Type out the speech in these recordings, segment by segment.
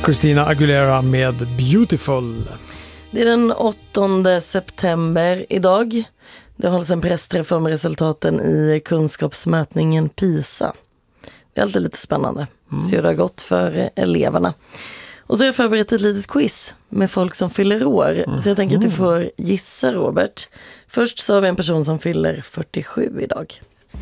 Christina Aguilera med Beautiful. Det är den 8 september idag. Det hålls en pressträff om resultaten i kunskapsmätningen PISA. Det är alltid lite spännande. Så det har gått för eleverna. Och så har jag förberett ett litet quiz med folk som fyller år. Så jag tänker att du får gissa, Robert. Först så har vi en person som fyller 47 idag.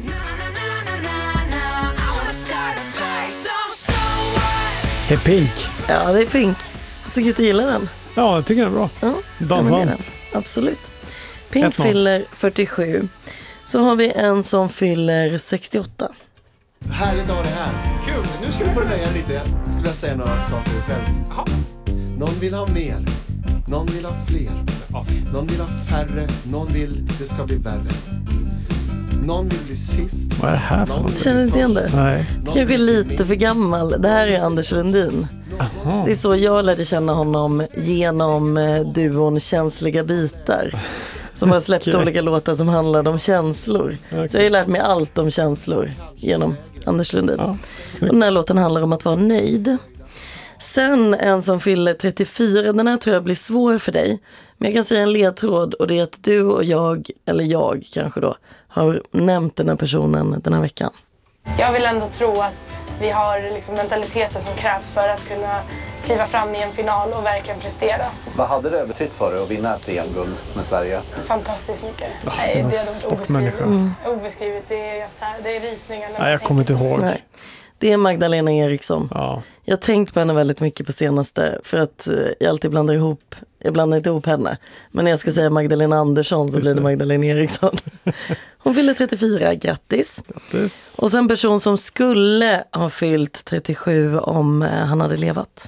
Det är Pink. Ja, det är Pink. Så gud, du gillar den? Ja, jag tycker den är bra. Ja, dansant. Absolut. Pink 1-0. fyller 47. Så har vi en som fyller 68. Härligt att ha det här. Kul, nu ska Du får nöja lite. Skulle jag säga några saker själv. Jaha. Någon vill ha mer. Någon vill ha fler. Ja. Någon vill ha färre. Någon vill det ska bli värre. Någon vill bli sist. Vad är det här för Någon något? vill Känner bli inte igen det? först. Nej. Det kanske är lite för gammal. Det här är Anders Lundin. Aha. Det är så jag lärde känna honom genom duon Känsliga bitar. Som har släppt Okej. olika låtar som handlade om känslor. Okej. Så jag har lärt mig allt om känslor genom Anders Lundin. Ja, Och den här låten handlar om att vara nöjd. Sen en som fyller 34, den här tror jag blir svår för dig. Men jag kan säga en ledtråd, och det är att du och jag, eller jag kanske då, har nämnt den här personen den här veckan. Jag vill ändå tro att vi har liksom mentaliteten som krävs för att kunna kliva fram i en final och verkligen prestera. Vad hade det betytt för dig att vinna ett EM-guld med Sverige? Fantastiskt mycket. det var det är sportmänniska. obeskrivet. Det är, så här, det är rysningar. när man Nej, jag kommer inte tänker på ihåg. Nej, det är Magdalena Eriksson. Ja. Jag har tänkt på henne väldigt mycket på senaste, för att jag alltid blandar inte ihop henne. Men när jag ska säga Magdalena Andersson så Just blir det det. Magdalena Eriksson. Hon fyller 34, grattis. Grattis. Och sen en person som skulle ha fyllt 37 om han hade levat.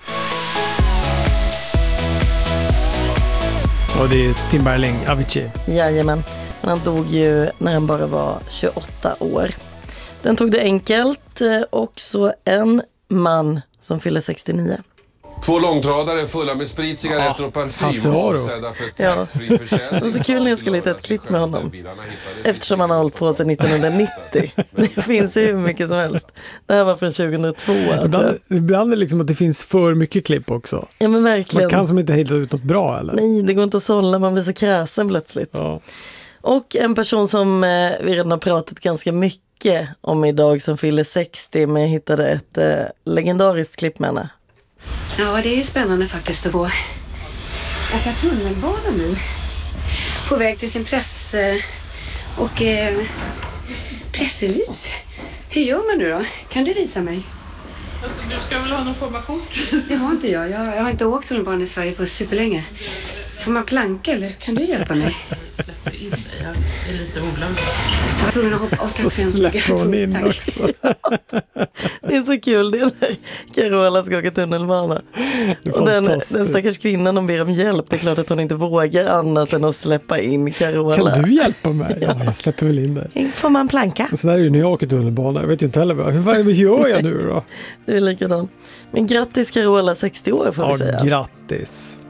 Och det är Tim Berling, Avicii. Jajamän, men han dog ju när han bara var 28 år. Den tog det enkelt, och så en man som fyller 69. 2 långtradare fulla med sprit, cigaretter och Hasse parfym Aro. avsedda för Ja. taxfree-försäljning. Det var så kul när jag skulle hitta ett klipp med honom. Eftersom han har hållit på sedan 1990. Det finns ju hur mycket som helst. Det här var från 2002. tror jag. Ibland är det liksom att det finns för mycket klipp också. Ja, men Man verkligen. kan som inte hitta ut något bra, eller? Nej, det går inte att sålla, man blir så kräsen plötsligt. Ja. Och en person som vi redan har pratat ganska mycket om idag som fyller 60, men jag hittade ett legendariskt klipp med henne. Ja, det är ju spännande faktiskt att få åka tunnelbana nu. På väg till sin pressrelease. Hur gör man nu då? Kan du visa mig? Alltså, du ska väl ha någon form av kort? Det har inte jag. Jag har inte åkt tunnelbana i Sverige på superlänge. Får man planka eller kan du hjälpa mig? Jag släpper in dig. Jag är lite oglömd. Jag var tvungen att hoppa. Så släpper hon in Tack. också. Det är så kul, det är när Carola ska åka tunnelbana. Det är Och den fantastiskt. stackars kvinnan, de ber om hjälp. Det är klart att hon inte vågar annat än att släppa in Carola. Kan du hjälpa mig? Ja, jag släpper väl in dig. Får man planka? Och så där är ju när jag åker tunnelbana. Jag vet ju inte heller. Vad gör jag nu då? Det är likadant. Men grattis Carola, 60 år får vi Ja, säga. grattis.